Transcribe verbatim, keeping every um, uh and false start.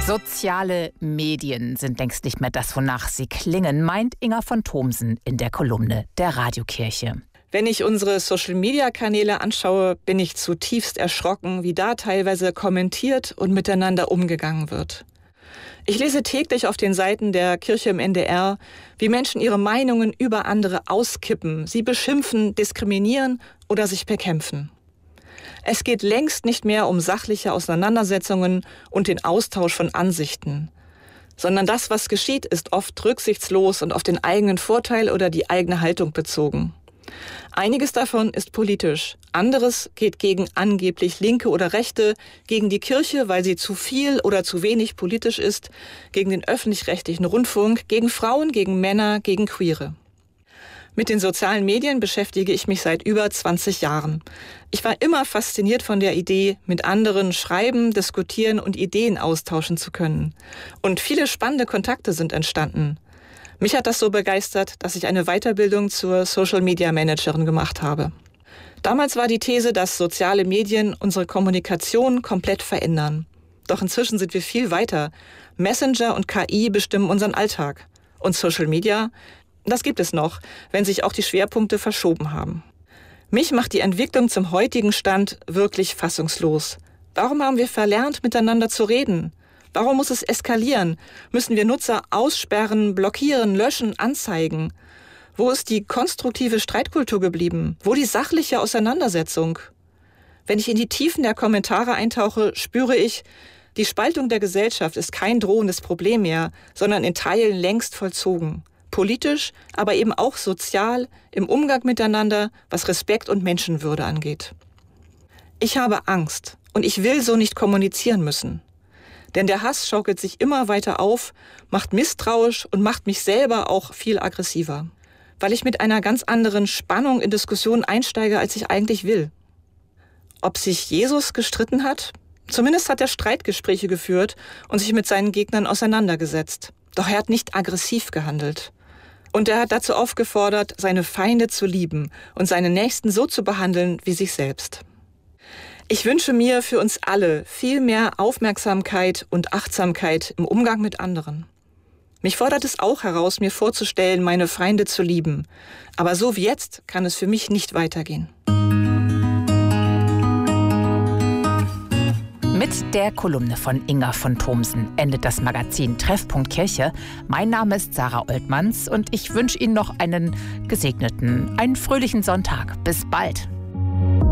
Soziale Medien sind längst nicht mehr das, wonach sie klingen, meint Inga von Thomsen in der Kolumne der Radiokirche. Wenn ich unsere Social-Media-Kanäle anschaue, bin ich zutiefst erschrocken, wie da teilweise kommentiert und miteinander umgegangen wird. Ich lese täglich auf den Seiten der Kirche im N D R, wie Menschen ihre Meinungen über andere auskippen, sie beschimpfen, diskriminieren oder sich bekämpfen. Es geht längst nicht mehr um sachliche Auseinandersetzungen und den Austausch von Ansichten, sondern das, was geschieht, ist oft rücksichtslos und auf den eigenen Vorteil oder die eigene Haltung bezogen. Einiges davon ist politisch, anderes geht gegen angeblich Linke oder Rechte, gegen die Kirche, weil sie zu viel oder zu wenig politisch ist, gegen den öffentlich-rechtlichen Rundfunk, gegen Frauen, gegen Männer, gegen Queere. Mit den sozialen Medien beschäftige ich mich seit über zwanzig Jahren. Ich war immer fasziniert von der Idee, mit anderen schreiben, diskutieren und Ideen austauschen zu können. Und viele spannende Kontakte sind entstanden. Mich hat das so begeistert, dass ich eine Weiterbildung zur Social Media Managerin gemacht habe. Damals war die These, dass soziale Medien unsere Kommunikation komplett verändern. Doch inzwischen sind wir viel weiter. Messenger und K I bestimmen unseren Alltag. Und Social Media, das gibt es noch, wenn sich auch die Schwerpunkte verschoben haben. Mich macht die Entwicklung zum heutigen Stand wirklich fassungslos. Warum haben wir verlernt, miteinander zu reden? Warum muss es eskalieren? Müssen wir Nutzer aussperren, blockieren, löschen, anzeigen? Wo ist die konstruktive Streitkultur geblieben? Wo die sachliche Auseinandersetzung? Wenn ich in die Tiefen der Kommentare eintauche, spüre ich, die Spaltung der Gesellschaft ist kein drohendes Problem mehr, sondern in Teilen längst vollzogen. Politisch, aber eben auch sozial, im Umgang miteinander, was Respekt und Menschenwürde angeht. Ich habe Angst und ich will so nicht kommunizieren müssen. Denn der Hass schaukelt sich immer weiter auf, macht misstrauisch und macht mich selber auch viel aggressiver. Weil ich mit einer ganz anderen Spannung in Diskussionen einsteige, als ich eigentlich will. Ob sich Jesus gestritten hat? Zumindest hat er Streitgespräche geführt und sich mit seinen Gegnern auseinandergesetzt. Doch er hat nicht aggressiv gehandelt. Und er hat dazu aufgefordert, seine Feinde zu lieben und seine Nächsten so zu behandeln wie sich selbst. Ich wünsche mir für uns alle viel mehr Aufmerksamkeit und Achtsamkeit im Umgang mit anderen. Mich fordert es auch heraus, mir vorzustellen, meine Feinde zu lieben. Aber so wie jetzt kann es für mich nicht weitergehen. Mit der Kolumne von Inga von Thomsen endet das Magazin Treffpunkt Kirche. Mein Name ist Sarah Oltmanns und ich wünsche Ihnen noch einen gesegneten, einen fröhlichen Sonntag. Bis bald.